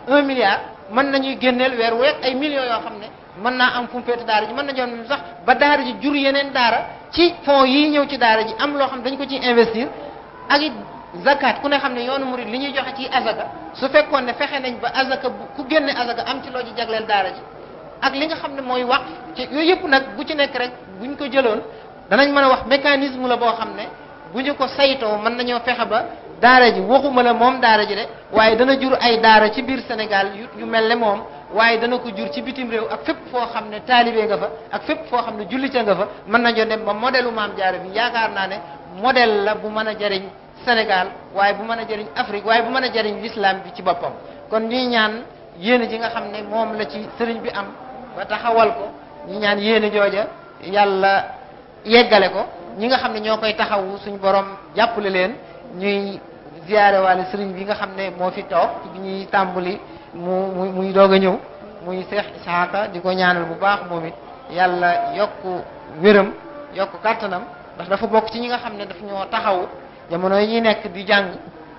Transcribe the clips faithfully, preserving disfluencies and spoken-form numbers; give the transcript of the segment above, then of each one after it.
un milliard mën nañuy génneel weer wu rek ay millions yoo xam ne mën naa am fu mu féete daara ji mën na joon sax ba daara ji jur yeneen daara ci fonds yii ñëw ci daara ji am loo xam ne dañ ko ciy investir. ak it zakat ku ne xam ne yoonu murid li ñuy joxe ci azaka su fekkoon ne fexe nañ ba azaka ku génne azaka am ci loo ji jagleel daara ji ak li nga xam ne mooy waqf ci yooyu yëpp nag bu ci nekk rek buñ ko jëloon danañ mën a wax mécanisme la boo xam ne bu ñu ko saytoo mën nañoo fexe ba daara ji waxuma la moom daara ji de waaye dana jur ay daara ci biir Sénégal yu yu mel ne moom waaye dana ko jur ci bitim réew ak fépp foo xam ne taalibe nga fa ak fépp foo xam ne jullite nga fa mën nañoo dem ba modèle u Maam Jaara bi yaakaar naa ne modèle la bu mën a jëriñ Sénégal waaye bu mën a jëriñ Afrique waaye bu mën a jëriñ l'islam bi ci boppam kon ñuy ñaan yéene ji nga xam ne moom la ci sëriñ bi am ba taxawal ko ñu ñaan yéene jooja yàlla yeggale ko ñi nga xam ne ñoo koy taxawu suñu borom jàppale leen ñuy ziyaare waale sëriñ bi nga xam ne moo fi toog ci bi ñuy tàmbali mu mu muy doog a ñëw muy Seex Isaaka di ko ñaanal bu baax moom it yàlla yokk wéram yokk kàttanam ndax dafa bokk ci ñi nga xam ne daf ñoo taxawu jamono yi ñuy nekk di jàng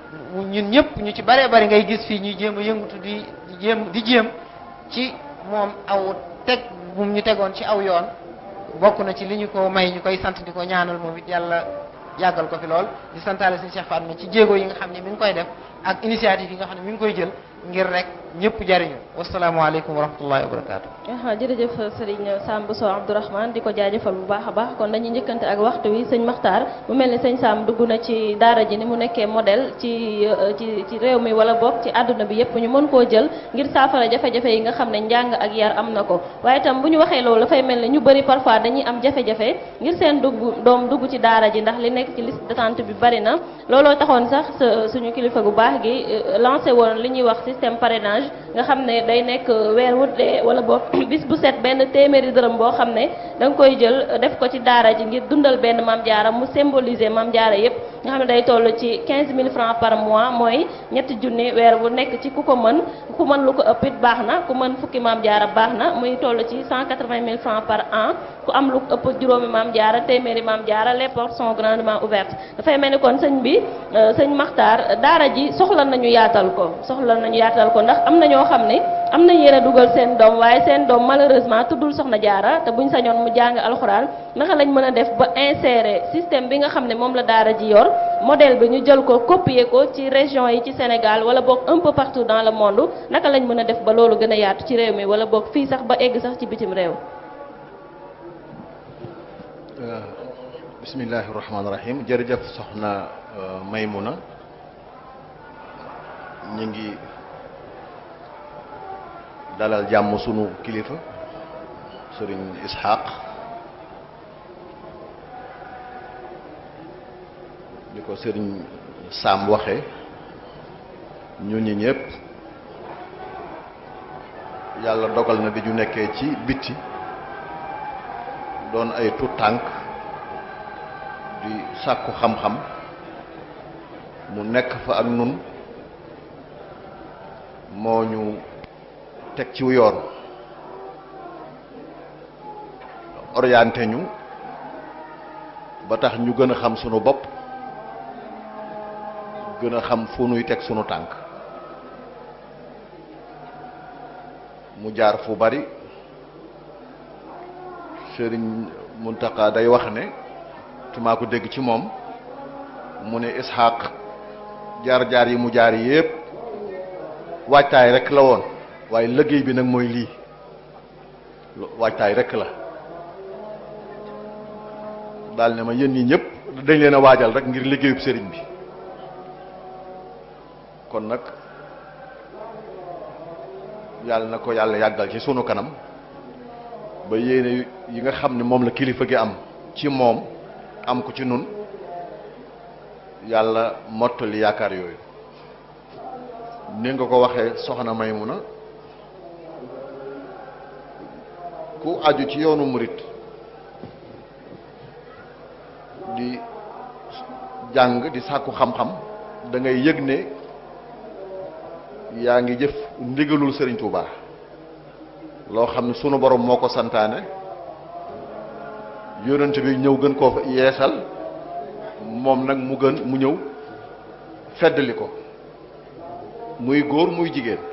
ñun ñëpp ñu ci baree bari ngay gis fii ñuy jéem a yëngatu di di jéem di jéem ci moom aw teg bu ñu tegoon ci aw yoon bokk na ci li ñu ko may ñu koy sant di ko ñaanal moom it yàlla yàggal ko fi lool di santaale suñu Cheikh Fatma ci jéego yi nga xam ne mi ngi koy def ak initiative yi nga xam ne mi ngi koy jël ngir rek ñëpp jariñu wasalaamaaleykum wa rahmatullahi wa barakaatu. jërëjëf Serigne Sam Bousso Abdourahmane di ko jaajëfal bu baax a baax kon dañuy njëkkante ak waxtu wi sëñ Makhtar mu mel ni sëñ Sam dugg na ci daara ji ni mu nekkee modèle ci ci ci réew mi wala bokk ci àdduna bi yëpp ñu mën koo jël ngir saafara jafe-jafe yi nga xam ne njàng ak yar am na ko waaye itam bu ñu waxee loolu dafay mel ne ñu bëri parfois dañuy am jafe-jafe ngir seen dugg doom dugg ci daara ji ndax li nekk ci liste d'attente bi bari na looloo taxoon sax suñu kilifa gu baax gi lancé woon li ñuy wax système parrainage nga xam ne day nekk weer wu dee wala boog bis bu set benn téeméeri dërëm boo xam ne da nga koy jël def ko ci daara ji ngir dundal benn Maam Jaara mu symboliser Maam Jaara yépp nga xam ne day toll ci quinze mille francs par mois mooy ñetti junni weer bu nekk ci ku ko mën ku mën lu ko ëpp it baax na ku mën fukki Maam Jaara baax na muy toll ci cent quatre-vingt mille francs par an ku am lu ko ëpp juróomi Maam Jaara téeméeri Maam Jaara les portes sont grandement ouvertes dafay mel ni kon sëñ bi sëñ Makhtar daara ji soxla nañu yaatal ko soxla nañu yaatal ko ndax am na ñoo xam ne am nañ yéen a dugal seen doom waaye seen doom malheureusement tuddul Soxna Jaara te buñ sañoon mu jàng alxuraan naka lañ mën a def ba insérer système bi nga xam ne moom la daara ji yor modèle bi ñu jël ko copier ko ci région yi ci Sénégal wala boog un peu partout dans le monde naka lañ mën a def ba loolu gën a yaatu ci réew mi wala boog fii sax ba egg sax ci bitim réew. bismillahi rahmaani rahim jërëjëf soxna Maymuna ñu ngi dalal jàmm sunu kilifa sëriñ Ishaq ni ko sëriñ Sam waxe ñun ñi ñëpp yàlla dogal na bi ñu nekkee ci bitti doon ay tuut tànk di sàkku xam-xam mu nekk fa ak nun moo ñu teg ci yoon orienté ñu ba tax ñu gën a xam sunu bopp gën a xam fu nuy teg sunu tànk mu jaar fu bari Sëriñ Muntaqa day wax ne te maa ko dégg ci moom mu ne Ishaq jaar-jaar yi mu jaar yépp waajtaay rek la woon waaye liggéey bi nag mooy lii waajtaay rek la daal ne ma yéen ñi ñëpp dañ leen a waajal rek ngir liggéeyub sëriñ bi kon nag yàlla na ko yàlla yàggal ci sunu kanam ba yéene yi nga xam ne moom la kilifa gi am ci moom am ko ci nun yàlla mottali yaakaar yooyu ni nga ko waxee soxna Maymuna ku aju ci yoonu murit di jàng di sàkku xam-xam da ngay yëg ne yaa ngi jëf ndigalul Sëriñ Tuubaa loo xam ne sunu borom moo ko santaane yonent bi ñëw gën koo yeesal moom nag mu gën mu ñëw feddali ko muy góor muy jigéen